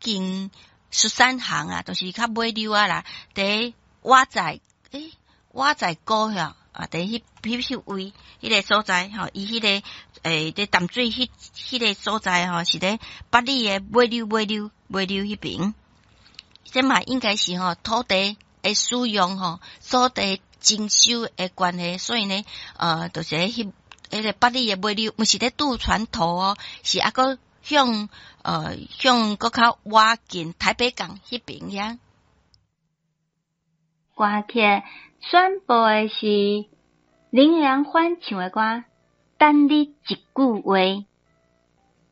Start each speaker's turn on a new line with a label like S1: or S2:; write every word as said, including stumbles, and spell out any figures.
S1: 经十三行啊，就是较尾溜啊啦。伫我在诶，我在高遐啊，伫迄迄迄位迄个所在吼，伊迄个诶，伫淡水迄迄个所在吼，是咧八里诶尾溜尾溜尾溜迄边。这嘛应该是吼土地诶使用吼，土地征收诶关系，所以呢，呃，就是迄迄个八里诶尾溜，毋是咧渡船头哦，是抑个向呃向搁较挖近台北港迄边遐。
S2: 歌曲宣布诶是林良欢唱诶歌，等你一句话。